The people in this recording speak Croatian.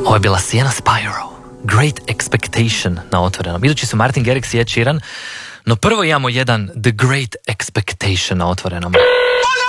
Ovo je bila Sienna Spyro, Great Expectation na Otvorenom. Idući su Martin Garrix i Ed Sheeran, no prvo imamo jedan The Great Expectation na Otvorenom.